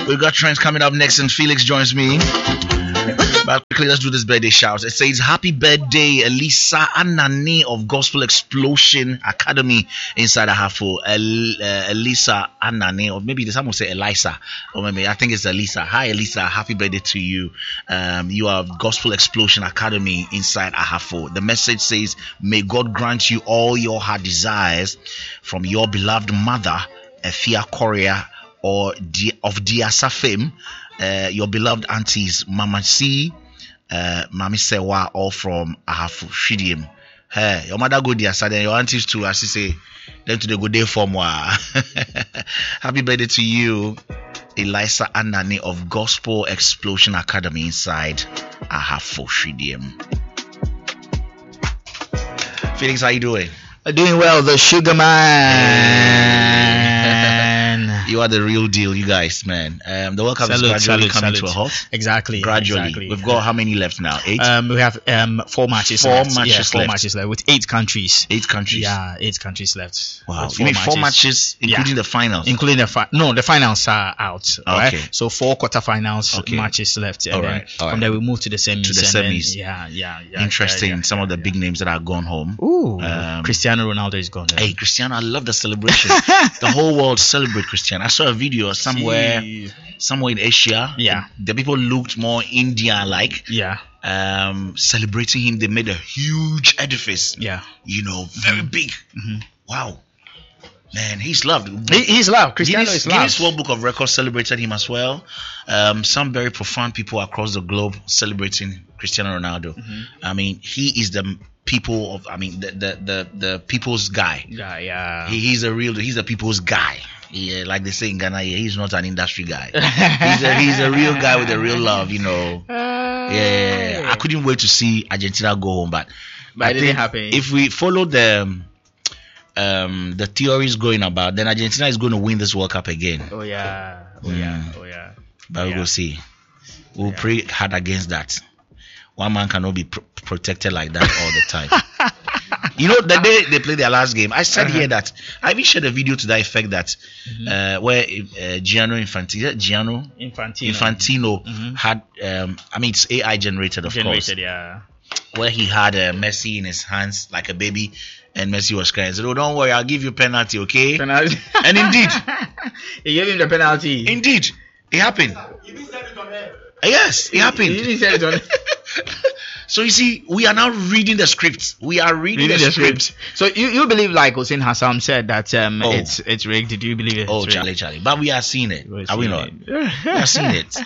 We've got trends coming up next, and Felix joins me. But quickly, let's do this birthday shout. It says, happy birthday, Elisa Anani of Gospel Explosion Academy inside Ahafo. Elisa Anani, or maybe someone will say Elisa, or maybe I think it's Elisa. Hi, Elisa. Happy birthday to you. You are Gospel Explosion Academy inside Ahafo. The message says, may God grant you all your heart desires from your beloved mother, Efia Korea, or of Diasa fame. Your beloved aunties Mama C, Mami Sewa, all from Ahafo Shidium. Hey, your mother go there, so then your aunties too, as she say, them to the good day for moi. Happy birthday to you, Elisa Anani of Gospel Explosion Academy inside Ahafo Shidium. Felix, how you doing? Doing well, the Sugar Man. You are the real deal, you guys, man. The World Cup is gradually coming to a halt. Exactly. Gradually. We've got how many left now? 8? We have 4 matches. Four left. matches Four left. matches left with 8 countries. 8 countries. Yeah, 8 countries left. Wow. You mean 4 matches, including the finals? Including the the finals are out. Okay. Right? So 4 quarterfinals matches left. And then from there we move to the semis. Yeah. Interesting. Some of the big names that are gone home. Ooh. Cristiano Ronaldo is gone. Hey, Cristiano, I love the celebration. The whole world celebrate Cristiano. I saw a video somewhere in Asia. Yeah. The people looked more Indian-like. Yeah. Celebrating him. They made a huge edifice. Yeah. Very big. Mm-hmm. Wow. Man, he's loved. He's loved. Cristiano is loved. Guinness World Book of Records celebrated him as well. Some very profound people across the globe celebrating Cristiano Ronaldo. Mm-hmm. I mean, he is the the people's guy. Yeah. He's the people's guy. Yeah, like they say in Ghana, he's not an industry guy. He's a real guy with a real love, Yeah. I couldn't wait to see Argentina go home, but it didn't happen. If we follow the theories going about, then Argentina is going to win this World Cup again. Oh yeah. But we will see. We'll pray hard against that. One man cannot be protected like that all the time. The day they played their last game, I said here that I even shared a video to that effect that where Gianni Infantino had it's AI generated, of course. Yeah. Where he had Messi in his hands like a baby, and Messi was crying. He said, "Oh, don't worry, I'll give you penalty, okay?" Penalty. And indeed, he gave him the penalty. Indeed, it happened. You didn't send it on air. Yes, it happened. He didn't send it on air. So you see, we are now reading the script. We are reading the script. So you believe, like Hussein Hassan said, that it's rigged? Do you believe it? Oh, Charlie. But we are seeing it. Are we not? We are seeing it.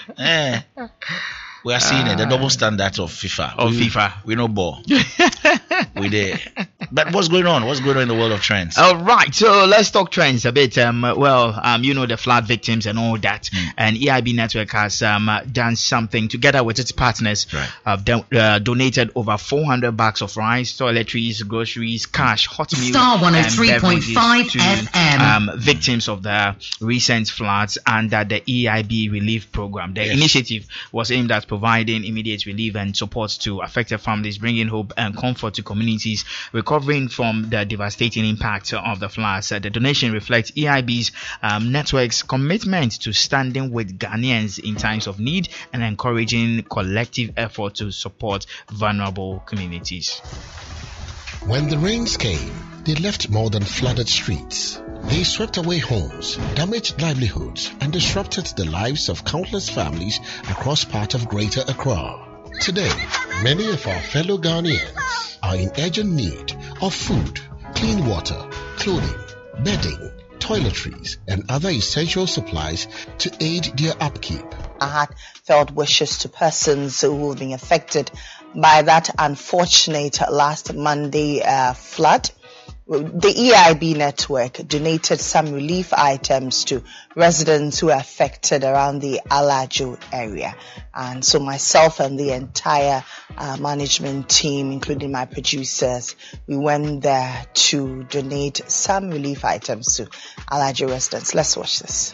We are seeing it. The double standard of FIFA. We no ball. We there. But what's going on? What's going on in the world of trends? All right. So let's talk trends a bit. The flood victims and all that. And EIB Network has done something together with its partners. Right. Donated over 400 bags of rice, toiletries, groceries, cash, hot meals, Star 103.5 FM. Victims of the recent floods under the EIB relief program. The initiative was aimed at providing immediate relief and support to affected families, bringing hope and comfort to communities recovering from the devastating impact of the floods. The donation reflects EIB's network's commitment to standing with Ghanaians in times of need and encouraging collective effort to support vulnerable communities. When the rains came, they left more than flooded streets. They swept away homes, damaged livelihoods, and disrupted the lives of countless families across part of Greater Accra. Today, many of our fellow Ghanaians are in urgent need of food, clean water, clothing, bedding, toiletries, and other essential supplies to aid their upkeep. Our heartfelt wishes to persons who have been affected by that unfortunate last Monday flood. The EIB network donated some relief items to residents who are affected around the Alajo area. And so myself and the entire management team, including my producers, we went there to donate some relief items to Alajo residents. Let's watch this.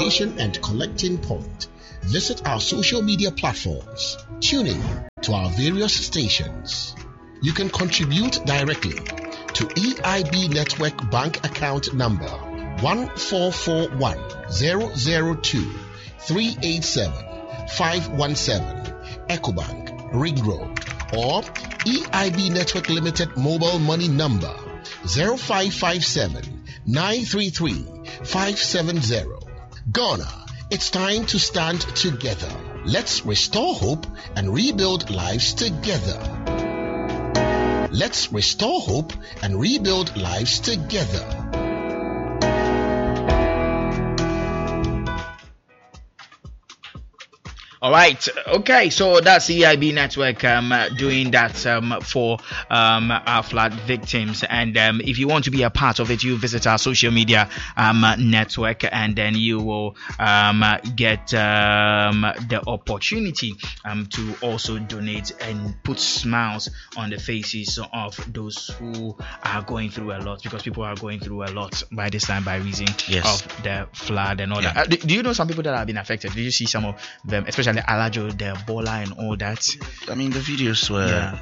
destination and collecting point. Visit our social media platforms. Tune in to our various stations. You can contribute directly to EIB Network bank account number 1441002387517 Ecobank Ring Road, or EIB Network Limited mobile money number 0557 933 570. Ghana, it's time to stand together. Let's restore hope and rebuild lives together. Let's restore hope and rebuild lives together. All right. Okay. So that's EIB Network doing that for our flood victims. And if you want to be a part of it, you visit our social media network, and then you will get the opportunity to also donate and put smiles on the faces of those who are going through a lot, because people are going through a lot by this time by reason of the flood and all that. Do you know some people that have been affected? Did you see some of them, especially Alajo, the Ebola and all that? I mean, the videos were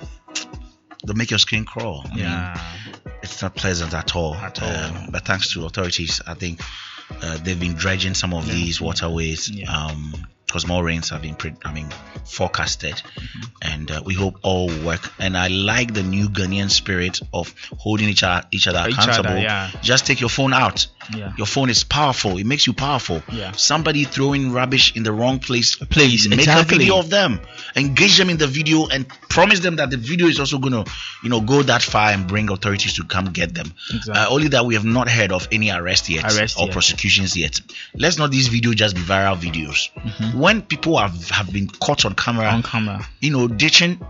they make your skin crawl. I mean, it's not pleasant at all. But thanks to authorities, I think they've been dredging some of these waterways. Because more rains have been forecasted, and we hope all will work. And I like the new Ghanaian spirit of holding each other accountable. Just take your phone out. Your phone is powerful. It makes you powerful. Somebody throwing rubbish in the wrong place, make a video of them, engage them in the video, and promise them that the video is also gonna go that far and bring authorities to come get them. Only that we have not heard of any arrest yet or prosecutions yet. Let's not these videos just be viral videos. When people have been caught on camera, ditching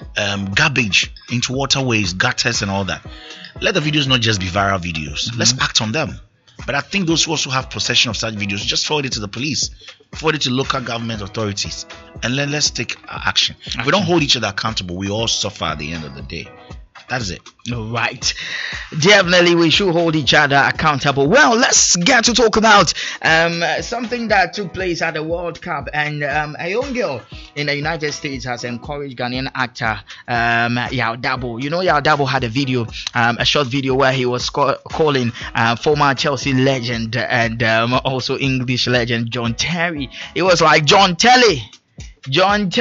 garbage into waterways, gutters and all that, let the videos not just be viral videos. Let's act on them. But I think those who also have possession of such videos, just forward it to the police, forward it to local government authorities, and let's take action. If we don't hold each other accountable, we all suffer at the end of the day. That's it. All right. Definitely, we should hold each other accountable. Well, let's get to talk about something that took place at the World Cup. And a young girl in the United States has encouraged Ghanaian actor Yaw Dabo. You know, Yaw Dabo had a video, a short video where he was calling former Chelsea legend and also English legend John Terry. It was like, John Telly. Can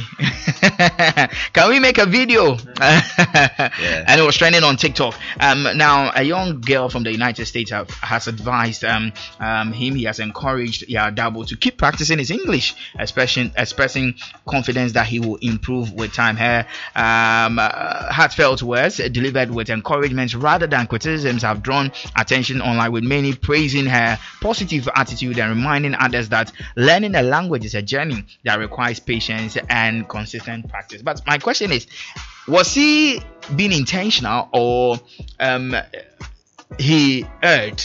we make a video? And it was trending on TikTok. Now a young girl from the United States has advised him. He has encouraged Yaw Dabo to keep practicing his English, expressing confidence that he will improve with time. Her heartfelt words delivered with encouragement rather than criticisms have drawn attention online, with many praising her positive attitude and reminding others that learning a language is a journey that requires patience and consistent practice. But my question is, was he being intentional, or he erred?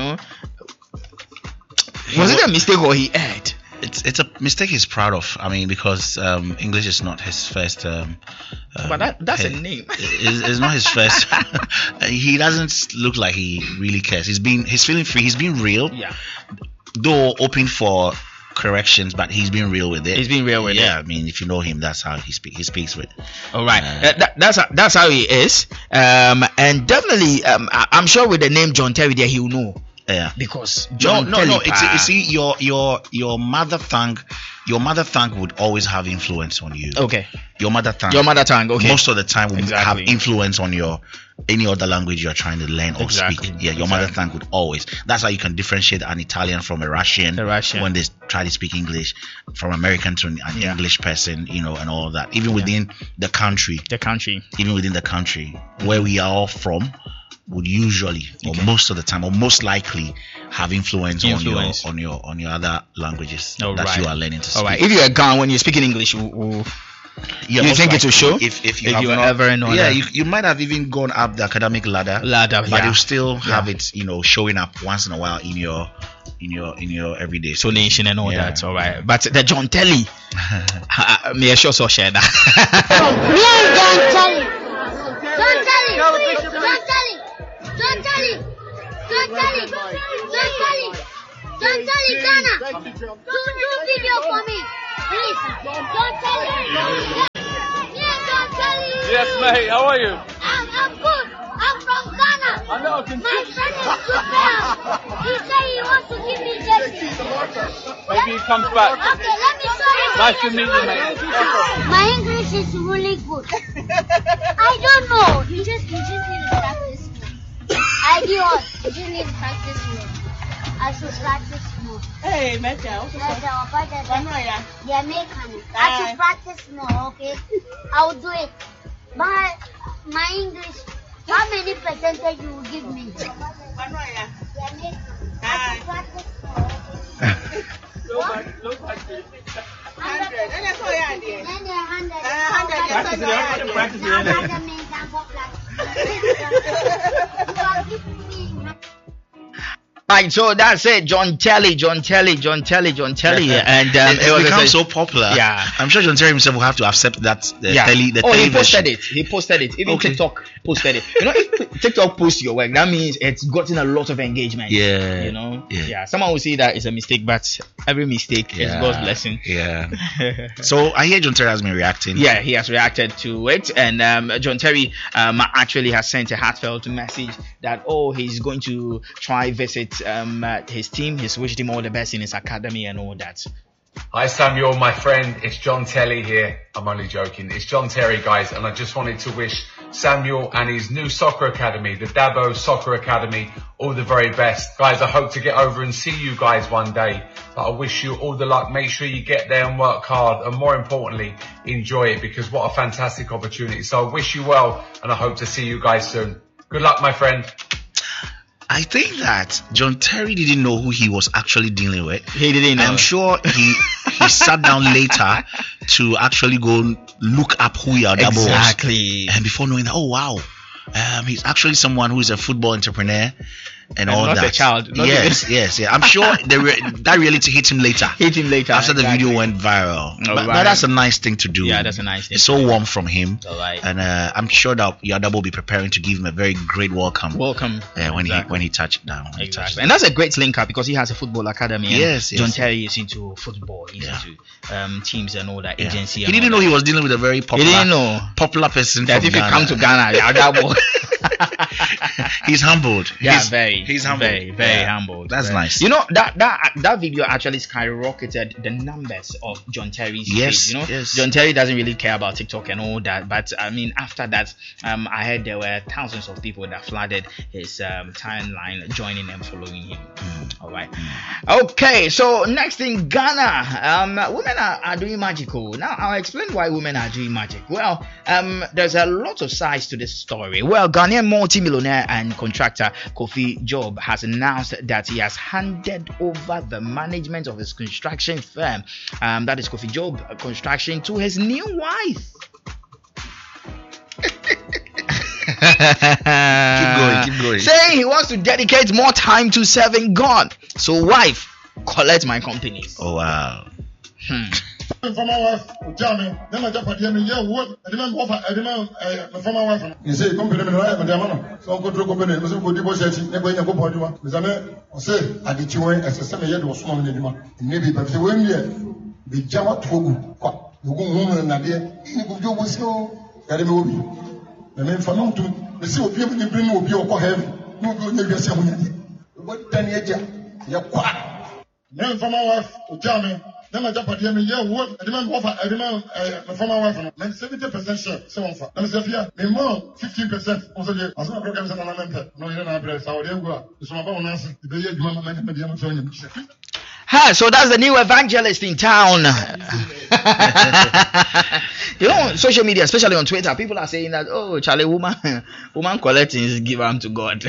Was it a mistake or he erred? It's a mistake he's proud of. I mean, because English is not his first. But that's a name. It's not his first. He doesn't look like he really cares. He's feeling free. He's being real. Though open for corrections, but he's been real with it. I mean, if you know him, that's how he speaks with. All right. That's how he is. And definitely, I'm sure with the name John Terry there, he will know. Because John Terry. You see, your mother tongue would always have influence on you. Okay. Your mother tongue. Okay. Most of the time will have influence on any other language you're trying to learn or speak. Your mother tongue would always. That's how you can differentiate an Italian from a Russian. When they try to speak English, from American to an English person, and all that. Even within the country. Even within the country where we are all from, would usually or most of the time or most likely have influence. on your other languages you are learning to speak. All right. If you're a Ghan, when you're speaking English, you think it will show? If you ever know you might have even gone up the academic ladder, but you still have it, showing up once in a while in your everyday tonation and all that. All right. But the John Telly, me sure so share that. John Telly, Ghana. Do video for me, please. John Telly. Yeah, John Telly. Yes, mate. How are you? I'm good. I'm from Ghana. I know. I can My friend is good now. He said he wants to give me jersey. Maybe he comes back. Okay, let me show you. Nice to meet you, mate. My English is really good. I don't know. You just need to practice more. I do what? You just need to practice more. I should practice more. Hey, Meta. Yeah, mechanic. I should practice more, okay? I'll do it. But my English, how many percentage you will give me? Yeah, mechanic. I should practice more. Look like this. 100. And that's all you had there. 100. Practice Right, so that's it. John Telly, and it became so popular. Yeah, I'm sure John Terry himself will have to accept that. He posted it. Even TikTok posted it. You know, if TikTok posts your work, that means it's gotten a lot of engagement. Yeah, you know. Yeah. Someone will say that it's a mistake, but every mistake is God's blessing. Yeah. So I hear John Terry has been reacting. Yeah, he has reacted to it, and John Terry actually has sent a heartfelt message that he's going to try visit his team. He's wished him all the best in his academy and all that. Hi Samuel, my friend, it's John Telly here. I'm only joking. It's John Terry, guys, and I just wanted to wish Samuel and his new soccer academy, the Dabo Soccer Academy, all the very best. Guys, I hope to get over and see you guys one day. But I wish you all the luck. Make sure you get there and work hard, and more importantly, enjoy it, because what a fantastic opportunity. So I wish you well, and I hope to see you guys soon. Good luck, my friend. I think that John Terry didn't know who he was actually dealing with. He didn't know. I'm sure he sat down later to actually go look up who Yadabo was. Exactly. And before knowing that, oh wow, he's actually someone who is a football entrepreneur and all not that. A child. Yes. I'm sure that reality hit him later. After the video went viral. But that's a nice thing to do. Yeah, that's a nice thing. It's so warm from him. All right. And I'm sure that Yadabo will be preparing to give him a very great welcome. When he touched down. Exactly. And that's a great link up, because he has a football academy. Yes. John Terry is into football. He's into teams and all that, agency. He didn't know he was dealing with a very popular person that from if Ghana. you come to Ghana, Yadabo. He's humbled. Yeah, he's humbled. Very humbled. That's nice. You know, that video actually skyrocketed the numbers of John Terry's page. You know, John Terry doesn't really care about TikTok and all that, but I mean, after that, I heard there were thousands of people that flooded his timeline, joining and following him. All right. Okay, so next in Ghana, women are doing magical. Now I'll explain why women are doing magic. Well, there's a lot of sides to this story. Well, Ghanaian multi-millionaire and contractor Kofi Job has announced that he has handed over the management of his construction firm, that is Kofi Job Construction, to his new wife. Keep going. Saying he wants to dedicate more time to serving God. So, wife, collect my company. Oh wow. Former wife, Jamie, then I just put him in your wood. I didn't offer, I didn't, my former wife. You say, company, so go to company, so go to Bosch, never go for you. Mizame, say, I did you as a 7 year was small in the demand. Maybe, but the way the Java Togu, the woman and Nadia, you will so, that it will be. The men for long to the sea of people in Britain will be your heavy. No good, never say what 10 years, you're quiet. Then former wife, Jamie. Then I just put him in your wood. I didn't offer, I didn't, my former wife, 70% share, so on. Let me say, me more 15%. Also, I was not programming an amendment. No, you're not breast. I would go. It's my own answer. The day you want to make a showing. So that's the new evangelist in town. You know, on social media, especially on Twitter, people are saying that, oh, Charlie, woman collecting is give them to God.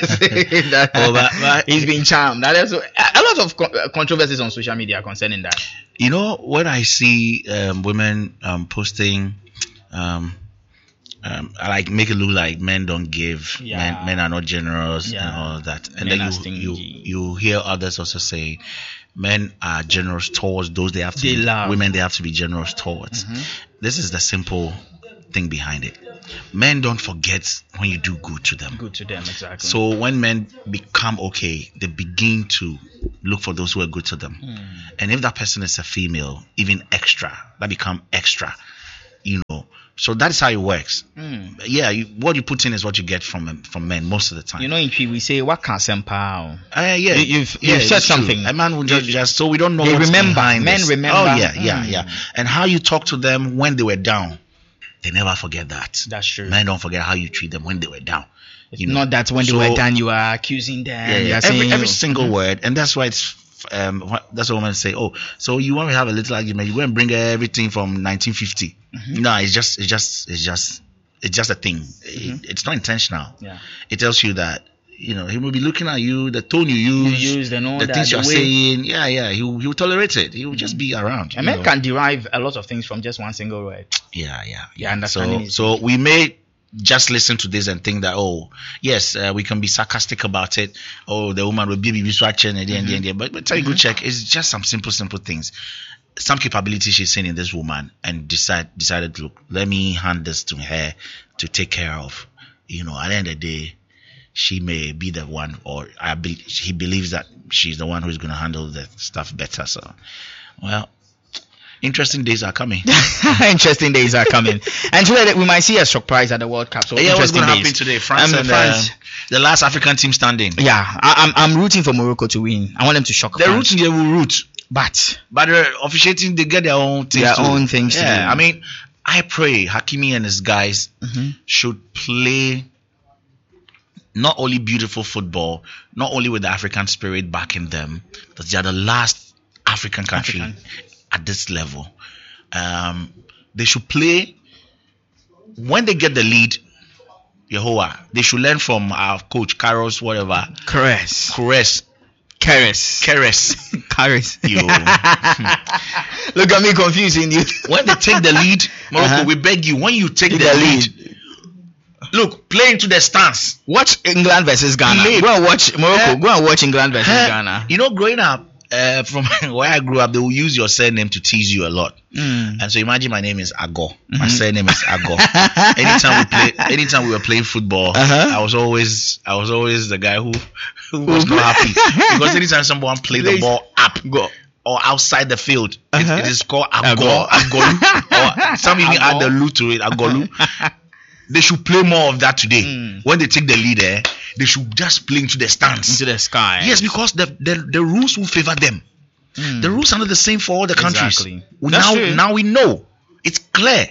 He's been charmed. That is a lot of controversies on social media concerning that. You know, when I see women posting, like make it look like men don't give, men are not generous, and all that, and men then you hear others also say men are generous towards those women they have to be generous towards. This is the simple thing behind it. Men don't forget when you do good to them. Good to them, exactly. So when men become okay, they begin to look for those who are good to them. And if that person is a female, even extra, that become extra, So that is how it works. Yeah, what you put in is what you get from men most of the time. In Twi we say what can sempa. Yeah, you've said something. True. A man will just so we don't know. They what's remember. behind Men this. remember. Oh yeah. And how you talk to them when they were down, they never forget that. That's true. Men don't forget how you treat them when they were down. Not that when they were down you are accusing them. Yeah, You are saying, every single word, and that's why it's. That's what women say. Oh, so you want to have a little argument? You go and bring everything from 1950. No, it's just a thing. It's not intentional. Yeah. It tells you that he will be looking at you, the tone you use, the things you're saying. Yeah. He'll tolerate it. He'll just be around. And men can derive a lot of things from just one single word. Yeah. Understanding. So we may just listen to this and think that, oh yes, we can be sarcastic about it. Oh, the woman will be swatching and but tell you good check. It's just some simple things, some capability she's seen in this woman, and decided, look, let me hand this to her to take care of. At the end of the day, she may be the one, or he believes that she's the one who's going to handle the stuff better. So, well. Interesting days are coming. Interesting days are coming. And today we might see a surprise at the World Cup. So what's going to happen today? France, the last African team standing. Yeah, I'm rooting for Morocco to win. I want them to shock. They're rooting, they will root. But officiating, they get their own things. To do. I mean, I pray Hakimi and his guys should play not only beautiful football, not only with the African spirit backing them, but they are the last African country at this level. They should play when they get the lead. Yehovah, they should learn from our coach Carlos, whatever. Keres. Look at me confusing you. When they take the lead, Morocco, we beg you. When you take the lead, look, play into the stance. Watch England versus Ghana. Go and watch Morocco. Go and watch England versus Ghana. Growing up, from where I grew up, they will use your surname to tease you a lot. And so imagine my name is Ago. My surname is Ago. Anytime we were playing football, I was always the guy who was not happy, because anytime someone played the ball up or outside the field, it is called Agolu. Or some even add the lu to it, Agolu. They should play more of that today. When they take the lead, they should just play into the stands, into the sky. Yes, because the rules will favor them. The rules are not the same for all the countries. Exactly. Now we know. It's clear.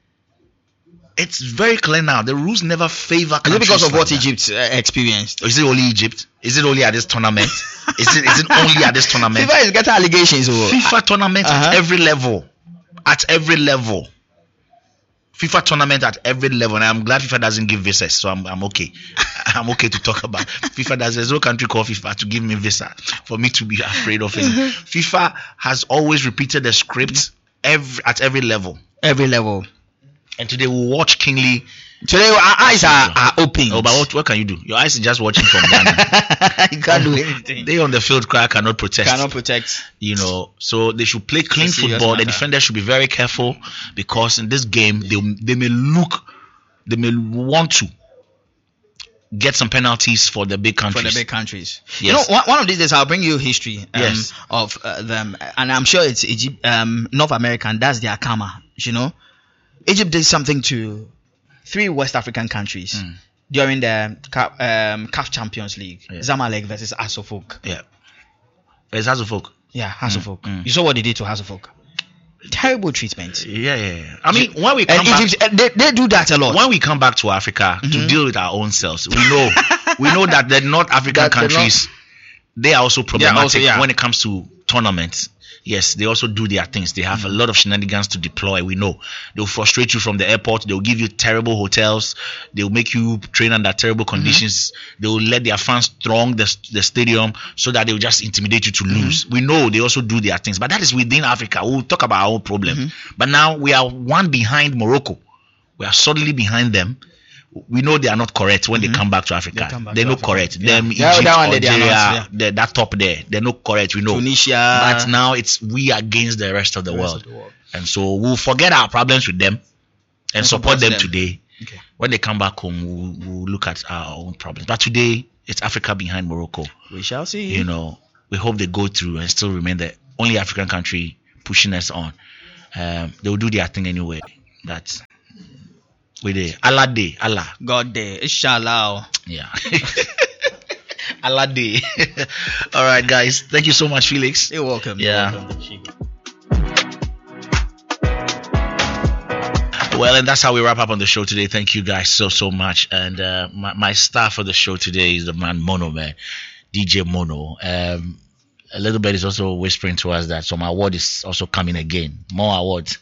It's very clear now. The rules never favor countries. Is it because of like what that. Egypt experienced? Is it only Egypt? Is it only at this tournament? Is it only at this tournament? FIFA is getting allegations. FIFA tournament at every level. At every level. FIFA tournament at every level, and I'm glad FIFA doesn't give visas, so I'm okay. I'm okay to talk about FIFA. There's no country called FIFA to give me visa for me to be afraid of it. FIFA has always repeated the script at every level. Every level. And today we'll watch Kingsley. Today our eyes are open. Oh, but what can you do? Your eyes are just watching from Ghana. You can't do anything. They on the field cannot protect. So they should play clean football. The defenders should be very careful, because in this game they may want to get some penalties for the big countries. Yes. One of these days I'll bring you history of them, and I'm sure it's Egypt, North American. That's their karma. Egypt did something to 3 West African countries during the CAF Champions League. Zamalek versus Hasselhoff. Yeah. It's Hasselhoff. Yeah, Hasselhoff. You saw what they did to Hasselhoff. Terrible treatment. Yeah. I mean, when we come back, Egypt, they do that a lot. When we come back to Africa to deal with our own selves, we know that the North African countries, they are also problematic when it comes to tournaments. Yes, they also do their things. They have a lot of shenanigans to deploy. We know they'll frustrate you from the airport. They'll give you terrible hotels. They'll make you train under terrible conditions. They'll let their fans throng the stadium so that they'll just intimidate you to lose. We know they also do their things, but that is within Africa. We'll talk about our own problem. But now we are one behind Morocco. We are solidly behind them. We know they are not correct when they come back to Africa. They're not correct. Them, Egypt, Algeria, that top there, they're not correct. We know. Tunisia. But now it's we against the rest of the world. And so we'll forget our problems with them and support them today. Okay. When they come back home, we'll look at our own problems. But today, it's Africa behind Morocco. We shall see. You know, we hope they go through and still remain the only African country pushing us on. They will do their thing anyway. That's we there. Allah day, Allah. God day, inshallah. Yeah. Allah day. All right, guys. Thank you so much, Felix. You're welcome. Yeah. You're welcome. Well, and that's how we wrap up on the show today. Thank you guys so much. And my star for the show today is the man Mono, man. DJ Mono. A little bit is also whispering to us that some award is also coming again. More awards.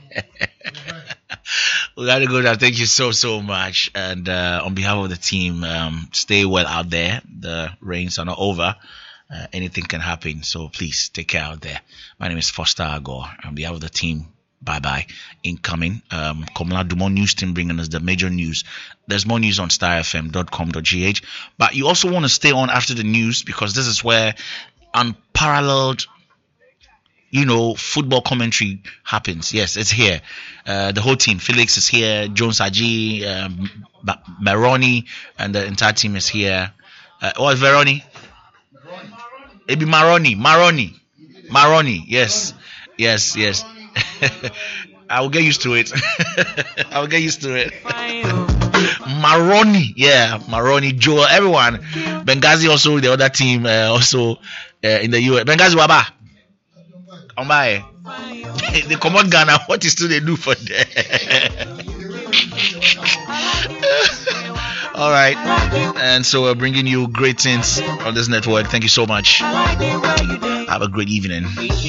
We gotta go now. Thank you so much. And on behalf of the team, stay well out there. The rains are not over. Anything can happen. So please take care out there. My name is Foster Agor. On behalf of the team, bye. Incoming. Komla Dumont News Team bringing us the major news. There's more news on starfm.com.gh. But you also want to stay on after the news because this is where unparalleled, football commentary happens. Yes, it's here. The whole team. Felix is here. Jones Aji, Maroni, and the entire team is here. What is Veroni? It be Maroni. Yes. I will get used to it. Maroni, Joel, everyone. Benghazi also, the other team also in the US. Benghazi Waba. They come on Ghana. What is do they do for them? All right. And so we're bringing you great things on this network. Thank you so much. Have a great evening.